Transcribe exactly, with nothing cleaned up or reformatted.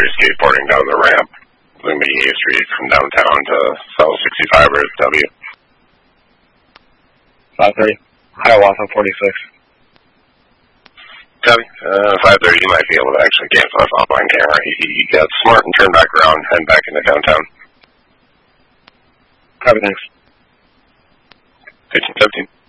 already skateboarding down the ramp, Lumini Street from downtown to South sixty-five or W. five thirty. Hiawatha forty-six. Copy. Uh, five thirty, you might be able to actually cancel off online camera. He, he got smart and turned back around, heading back into downtown. Copy, thanks. fifteen seventeen.